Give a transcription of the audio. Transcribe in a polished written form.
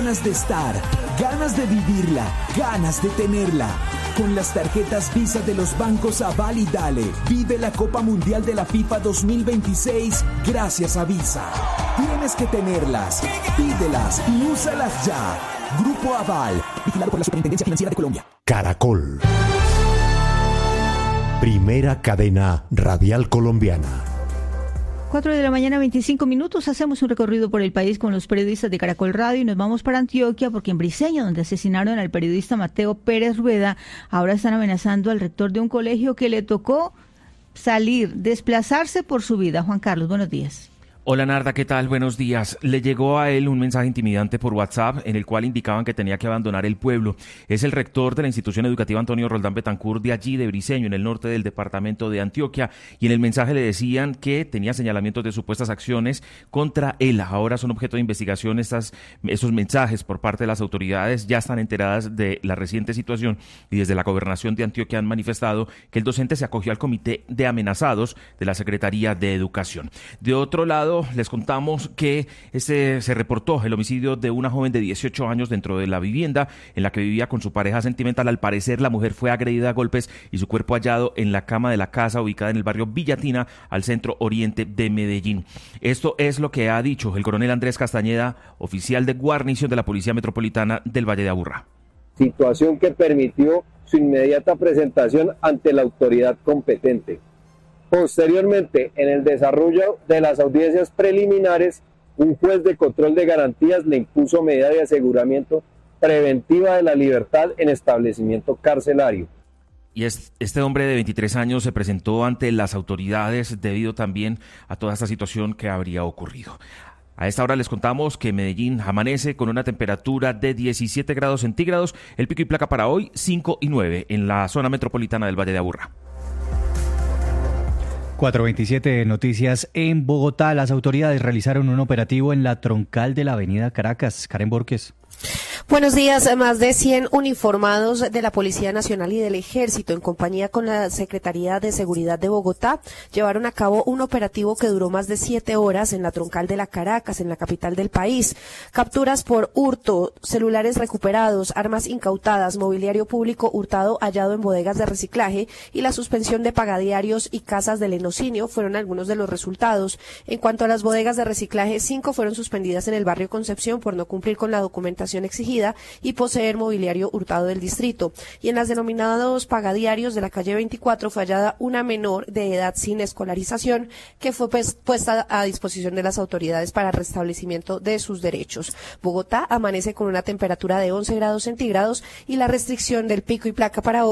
ganas de estar, ganas de vivirla, ganas de tenerla. Con las tarjetas Visa de los bancos Aval y Dale, vive la Copa Mundial de la FIFA 2026 gracias a Visa. Tienes que tenerlas, pídelas y úsalas ya. Grupo Aval, vigilado por la Superintendencia Financiera de Colombia. Caracol. Primera cadena radial colombiana. 4:25 a.m, hacemos un recorrido por el país con los periodistas de Caracol Radio y nos vamos para Antioquia porque en Briceño, donde asesinaron al periodista Mateo Pérez Rueda, ahora están amenazando al rector de un colegio que le tocó desplazarse por su vida. Juan Carlos, buenos días. Hola Narda, ¿qué tal? Buenos días. Le llegó a él un mensaje intimidante por WhatsApp en el cual indicaban que tenía que abandonar el pueblo. Es el rector de la institución educativa Antonio Roldán Betancourt de allí, de Briceño, en el norte del departamento de Antioquia, y en el mensaje le decían que tenía señalamientos de supuestas acciones contra él. Ahora son objeto de investigación esos mensajes por parte de las autoridades. Ya están enteradas de la reciente situación y desde la gobernación de Antioquia han manifestado que el docente se acogió al comité de amenazados de la Secretaría de Educación. De otro lado, les contamos que se reportó el homicidio de una joven de 18 años dentro de la vivienda en la que vivía con su pareja sentimental. Al parecer, la mujer fue agredida a golpes y su cuerpo hallado en la cama de la casa ubicada en el barrio Villatina, al centro oriente de Medellín. Esto es lo que ha dicho el coronel Andrés Castañeda, oficial de guarnición de la Policía Metropolitana del Valle de Aburrá. Situación que permitió su inmediata presentación ante la autoridad competente. Posteriormente, en el desarrollo de las audiencias preliminares, un juez de control de garantías le impuso medida de aseguramiento preventiva de la libertad en establecimiento carcelario. Y este hombre de 23 años se presentó ante las autoridades debido también a toda esta situación que habría ocurrido. A esta hora les contamos que Medellín amanece con una temperatura de 17 grados centígrados, el pico y placa para hoy 5 y 9 en la zona metropolitana del Valle de Aburrá. 4:27 noticias en Bogotá. Las autoridades realizaron un operativo en la troncal de la avenida Caracas. Karen Borges. Buenos días. Más de 100 uniformados de la Policía Nacional y del Ejército, en compañía con la Secretaría de Seguridad de Bogotá, llevaron a cabo un operativo que duró más de 7 horas en la troncal de la Caracas, en la capital del país. Capturas por hurto, celulares recuperados, armas incautadas, mobiliario público hurtado hallado en bodegas de reciclaje y la suspensión de pagadiarios y casas de lenocinio fueron algunos de los resultados. En cuanto a las bodegas de reciclaje, 5 fueron suspendidas en el barrio Concepción por no cumplir con la documentación exigida y poseer mobiliario hurtado del distrito. Y en las denominados pagadiarios de la calle 24 fue hallada una menor de edad sin escolarización que fue puesta a disposición de las autoridades para restablecimiento de sus derechos. Bogotá amanece con una temperatura de 11 grados centígrados y la restricción del pico y placa para hoy